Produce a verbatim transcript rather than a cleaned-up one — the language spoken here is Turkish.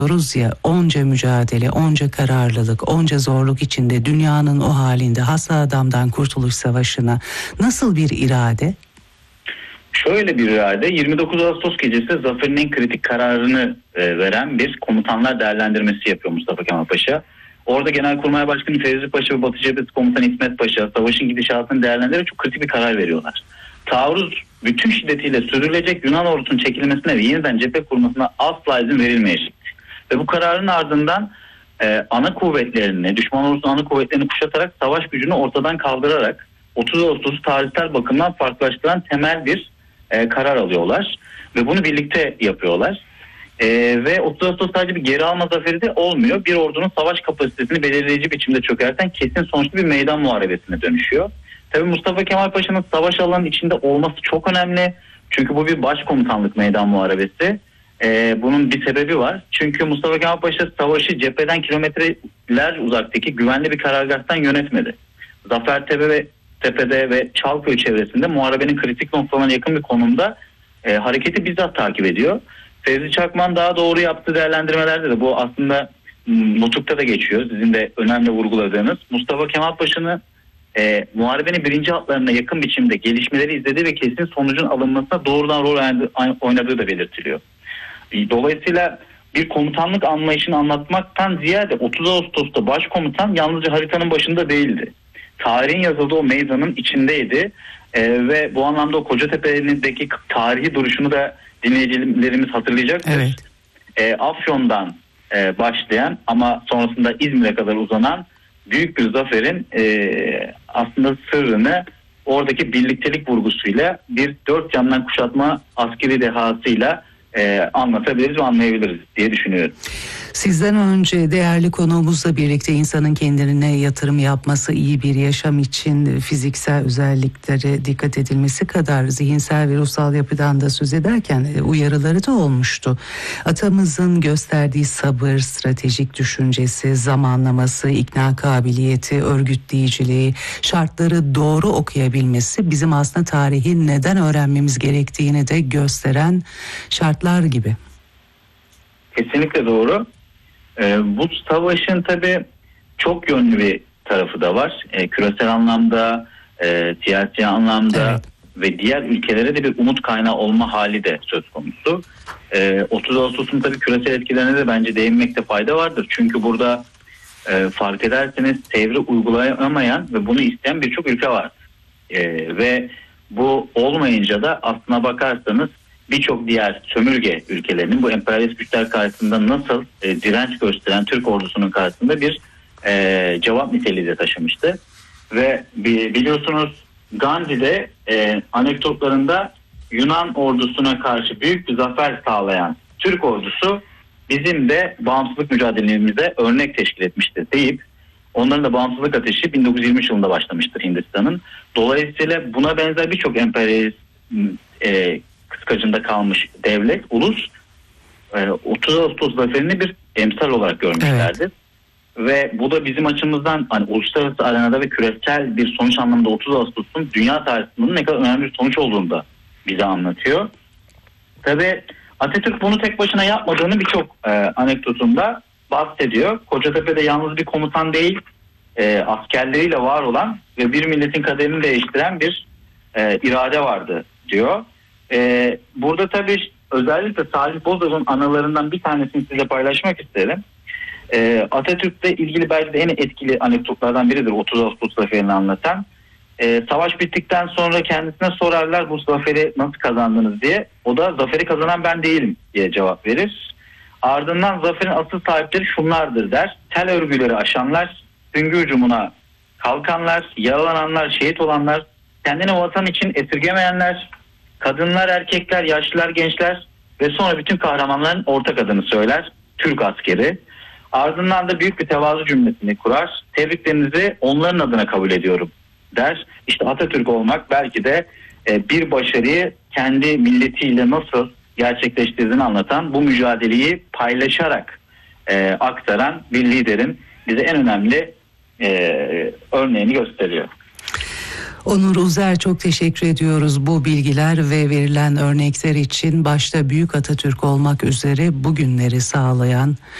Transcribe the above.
diyoruz ya, onca mücadele, onca kararlılık, onca zorluk içinde dünyanın o halinde hasta adamdan kurtuluş savaşına nasıl bir irade? Şöyle bir irade, yirmi dokuz Ağustos gecesi zaferin en kritik kararını e, veren bir komutanlar değerlendirmesi yapıyor Mustafa Kemal Paşa. Orada Genelkurmay Başkanı Fevzi Paşa ve Batı Cephesi Komutanı İsmet Paşa savaşın gidişatını değerlendirerek çok kritik bir karar veriyorlar. Taarruz bütün şiddetiyle sürdürülecek, Yunan ordusunun çekilmesine ve yeniden cephe kurmasına asla izin verilmeyecek. Ve bu kararın ardından e, ana kuvvetlerini, düşman ordusunun ana kuvvetlerini kuşatarak savaş gücünü ortadan kaldırarak otuz Ağustos'u tarihsel bakımdan farklılaştıran temel bir e, karar alıyorlar. Ve bunu birlikte yapıyorlar. E, ve otuz Ağustos sadece bir geri alma zaferi de olmuyor. Bir ordunun savaş kapasitesini belirleyici biçimde çökerten kesin sonuçlu bir meydan muharebesine dönüşüyor. Tabii Mustafa Kemal Paşa'nın savaş alanının içinde olması çok önemli. Çünkü bu bir başkomutanlık meydan muharebesi. Ee, bunun bir sebebi var. Çünkü Mustafa Kemal Paşa savaşı cepheden kilometreler uzaktaki güvenli bir karargahtan yönetmedi. Zafertepe ve Tepe'de ve Çalköy çevresinde muharebenin kritik noktalarına yakın bir konumda e, hareketi bizzat takip ediyor. Fevzi Çakman daha doğru yaptığı değerlendirmelerde de bu aslında nutukta da geçiyor. Sizin de önemli vurguladığınız. Mustafa Kemal Paşa'nın e, muharebenin birinci hatlarına yakın biçimde gelişmeleri izlediği ve kesin sonucun alınmasına doğrudan rol oynadığı da belirtiliyor. Dolayısıyla bir komutanlık anlayışını anlatmaktan ziyade otuz Ağustos'ta başkomutan yalnızca haritanın başında değildi. Tarihin yazıldığı o meydanın içindeydi ee, ve bu anlamda o Kocatepe'deki tarihi duruşunu da dinleyicilerimiz hatırlayacaktır. Evet. Ee, Afyon'dan e, başlayan ama sonrasında İzmir'e kadar uzanan büyük bir zaferin e, aslında sırrını oradaki birliktelik vurgusuyla bir dört yandan kuşatma askeri dehasıyla e, anlatabiliriz ve anlayabiliriz diye düşünüyorum. Sizden önce değerli konuğumuzla birlikte insanın kendine yatırım yapması, iyi bir yaşam için fiziksel özelliklere dikkat edilmesi kadar zihinsel ve ruhsal yapıdan da söz ederken uyarıları da olmuştu. Atamızın gösterdiği sabır, stratejik düşüncesi, zamanlaması, ikna kabiliyeti, örgütleyiciliği, şartları doğru okuyabilmesi bizim aslında tarihi neden öğrenmemiz gerektiğini de gösteren şartlar gibi. Kesinlikle doğru. Ee, bu savaşın tabii çok yönlü bir tarafı da var. Ee, küresel anlamda, e, siyasi anlamda evet. Ve diğer ülkelere de bir umut kaynağı olma hali de söz konusu. Ee, otuz Ağustos'un tabii küresel etkilerine de bence değinmekte fayda vardır. Çünkü burada e, fark ederseniz devri uygulayamayan ve bunu isteyen birçok ülke var. Ee, ve bu olmayınca da aslına bakarsanız birçok diğer sömürge ülkelerinin bu emperyalist güçler karşısında nasıl e, direnç gösteren Türk ordusunun karşısında bir e, cevap niteliği de taşımıştı. Ve biliyorsunuz Gandhi'de e, anekdotlarında Yunan ordusuna karşı büyük bir zafer sağlayan Türk ordusu bizim de bağımsızlık mücadelemize örnek teşkil etmiştir deyip onların da bağımsızlık ateşi bin dokuz yüz yirmi üç yılında başlamıştır Hindistan'ın. Dolayısıyla buna benzer birçok emperyalist e, kıskacında kalmış devlet, ulus otuz Ağustos zaferini bir emsal olarak görmüşlerdir. Evet. Ve bu da bizim açımızdan hani uluslararası arenada ve küresel bir sonuç anlamında otuz Ağustos'un dünya tarihinin ne kadar önemli bir sonuç olduğunu da bize anlatıyor. Tabii Atatürk bunu tek başına yapmadığını birçok e, anekdotunda bahsediyor. Kocatepe'de yalnız bir komutan değil, e, askerleriyle var olan ve bir milletin kaderini değiştiren bir e, irade vardı diyor. Ee, burada tabii özellikle Salih Bozor'un anılarından bir tanesini size paylaşmak isterim. Ee, Atatürk'le ilgili belki de en etkili anekdotlardan biridir otuz Ağustos zaferini anlatan. Ee, savaş bittikten sonra kendisine sorarlar bu zaferi nasıl kazandınız diye. O da zaferi kazanan ben değilim diye cevap verir. Ardından zaferin asıl sahipleri şunlardır der. Tel örgüleri aşanlar, süngü hücumuna kalkanlar, yaralananlar, şehit olanlar, kendini vatan için esirgemeyenler, kadınlar, erkekler, yaşlılar, gençler ve sonra bütün kahramanların ortak adını söyler. Türk askeri. Ardından da büyük bir tevazu cümlesini kurar. Tebriklerinizi onların adına kabul ediyorum der. İşte Atatürk olmak belki de bir başarıyı kendi milletiyle nasıl gerçekleştirdiğini anlatan, bu mücadeleyi paylaşarak e, aktaran bir liderin bize en önemli e, örneğini gösteriyor. Onur Uzer, çok teşekkür ediyoruz bu bilgiler ve verilen örnekler için. Başta Büyük Atatürk olmak üzere bugünleri sağlayan